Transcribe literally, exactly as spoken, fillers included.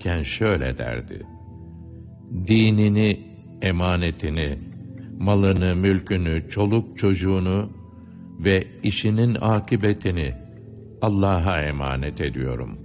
ölürken şöyle derdi: dinini, emanetini, malını, mülkünü, çoluk çocuğunu ve işinin akıbetini Allah'a emanet ediyorum.